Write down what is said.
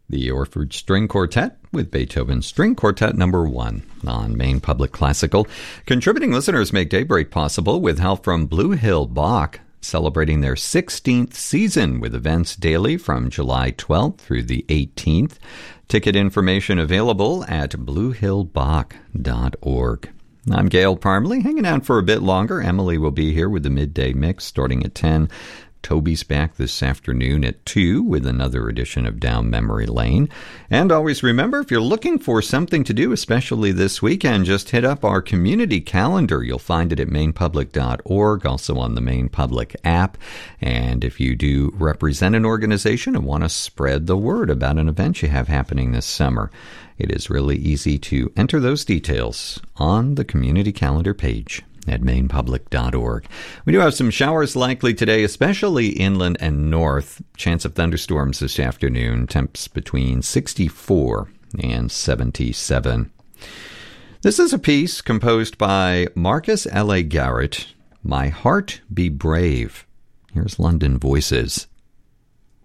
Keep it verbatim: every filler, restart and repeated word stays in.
The Orford String Quartet with Beethoven's String Quartet number one on Maine Public Classical. Contributing listeners make Daybreak possible with help from Blue Hill Bach, celebrating their sixteenth season with events daily from July twelfth through the eighteenth. Ticket information available at blue hill bach dot org. I'm Gail Parmley, hanging out for a bit longer. Emily will be here with the midday mix starting at ten. Toby's back this afternoon at two with another edition of Down Memory Lane. And always remember, if you're looking for something to do, especially this weekend, just hit up our community calendar. You'll find it at maine public dot org, also on the Maine Public app. And if you do represent an organization and want to spread the word about an event you have happening this summer, it is really easy to enter those details on the community calendar page at maine public dot org. We do have some showers likely today, especially inland and north. Chance of thunderstorms this afternoon. Temps between sixty-four and seventy-seven. This is a piece composed by Marcus L A. Garrett, My Heart Be Brave. Here's London Voices.